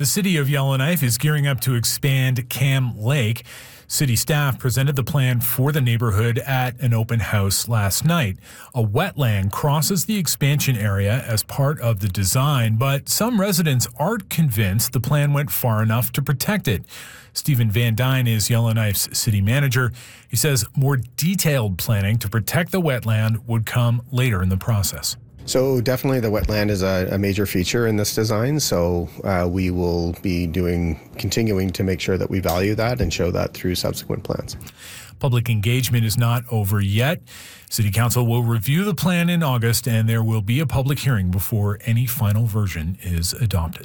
The city of Yellowknife is gearing up to expand Cam Lake. City staff presented the plan for the neighborhood at an open house last night. A wetland crosses the expansion area as part of the design, but some residents aren't convinced the plan went far enough to protect it. Stephen Van Dyne is Yellowknife's city manager. He says more detailed planning to protect the wetland would come later in the process. So definitely the wetland is a major feature in this design, so we will be continuing to make sure that we value that and show that through subsequent plans. Public engagement is not over yet. City Council will review the plan in August, and there will be a public hearing before any final version is adopted.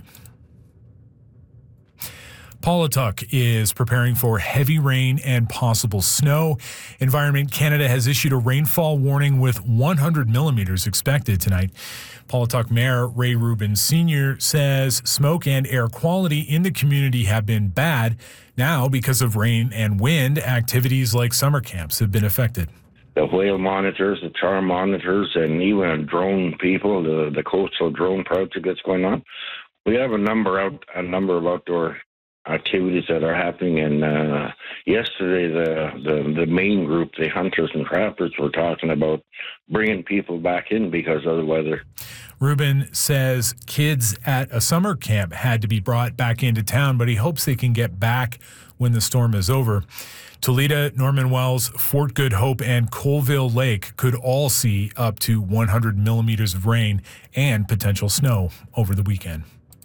Paulatuk is preparing for heavy rain and possible snow. Environment Canada has issued a rainfall warning with 100 millimeters expected tonight. Paulatuk Mayor Ray Rubin Sr. says smoke and air quality in the community have been bad. Now, because of rain and wind, activities like summer camps have been affected. The whale monitors, the char monitors, and even drone people, the coastal drone project that's going on. We have a number of outdoor activities that are happening, and yesterday the main group, the hunters and trappers, were talking about bringing people back in because of the weather. Rubin says kids at a summer camp had to be brought back into town, but he hopes they can get back when the storm is over. Toledo, Norman Wells, Fort Good Hope, and Colville Lake could all see up to 100 millimeters of rain and potential snow over the weekend.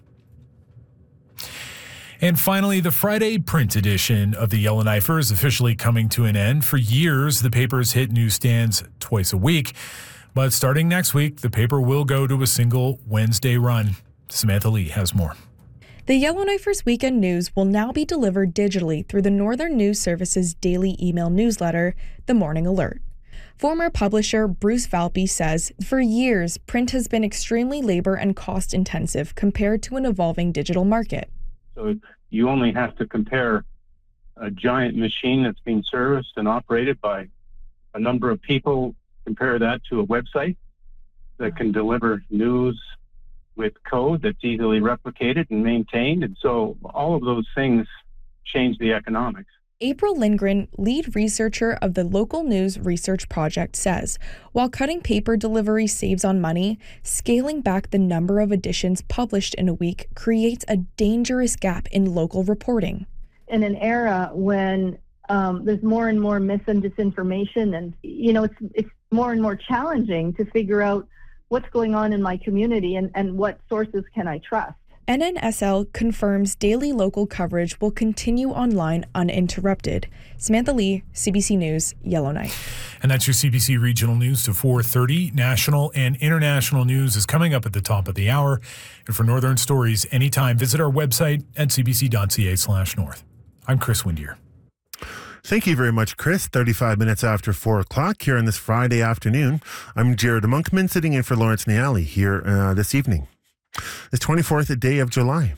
And finally, the Friday print edition of the Yellowknifer is officially coming to an end. For years, the paper's hit newsstands twice a week. But starting next week, the paper will go to a single Wednesday run. Samantha Lee has more. The Yellowknifer's weekend news will now be delivered digitally through the Northern News Service's daily email newsletter, The Morning Alert. Former publisher Bruce Valpy says, for years, print has been extremely labor and cost intensive compared to an evolving digital market. So you only have to compare a giant machine that's being serviced and operated by a number of people, compare that to a website that can deliver news with code that's easily replicated and maintained. And so all of those things change the economics. April Lindgren, lead researcher of the Local News Research Project, says, while cutting paper delivery saves on money, scaling back the number of editions published in a week creates a dangerous gap in local reporting. In an era when there's more and more mis and disinformation, and it's more and more challenging to figure out what's going on in my community and what sources can I trust. NNSL confirms daily local coverage will continue online uninterrupted. Samantha Lee, CBC News, Yellowknife. And that's your CBC Regional News to 4:30. National and international news is coming up at the top of the hour. And for Northern Stories anytime, visit our website at cbc.ca/north. I'm Chris Windier. Thank you very much, Chris. 35 minutes after 4 o'clock here on this Friday afternoon. I'm Jared Monkman, sitting in for Lawrence Niali here this evening. It's 24th day of July.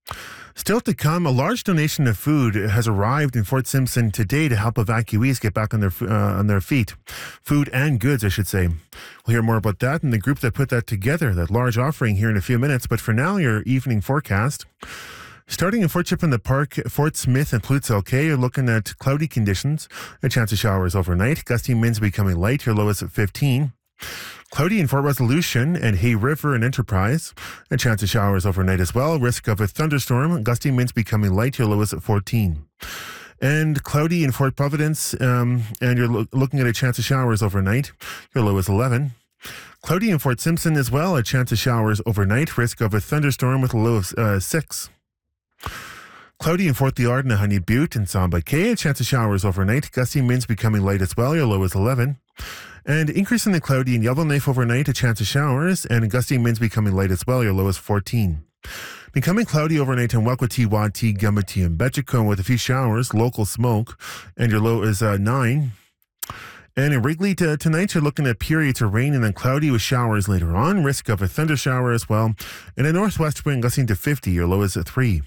Still to come, a large donation of food has arrived in Fort Simpson today to help evacuees get back on their feet. Food and goods, I should say. We'll hear more about that and the group that put that together, that large offering, here in a few minutes. But for now, your evening forecast. Starting in Fort Chip in the Park, Fort Smith and Pluto-K, you're looking at cloudy conditions, a chance of showers overnight. Gusty winds becoming light, your low is at 15. Cloudy in Fort Resolution and Hay River and Enterprise. A chance of showers overnight as well. Risk of a thunderstorm. Gusty winds becoming light. Your low is at 14. And cloudy in Fort Providence, and you're looking at a chance of showers overnight. Your low is 11. Cloudy in Fort Simpson as well. A chance of showers overnight. Risk of a thunderstorm with a low of 6. Cloudy in Fort Liard and Honey Butte and Samba Cay. A chance of showers overnight. Gusty winds becoming light as well. Your low is 11. And increasingly cloudy in Yellowknife overnight, a chance of showers, and gusty winds becoming light as well. Your low is 14. Becoming cloudy overnight in Wakwati, Wati, Gumati, and Betchicombe with a few showers, local smoke, and your low is 9. And in Wrigley tonight, you're looking at periods of rain and then cloudy with showers later on. Risk of a thunder shower as well. And a northwest wind gusting to 50. Your low is at 3.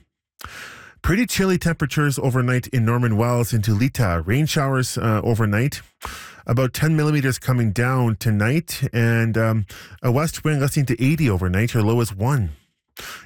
Pretty chilly temperatures overnight in Norman Wells into Lita. Rain showers overnight. About 10 millimeters coming down tonight, and a west wind gusting to 80 overnight. Your low is 1.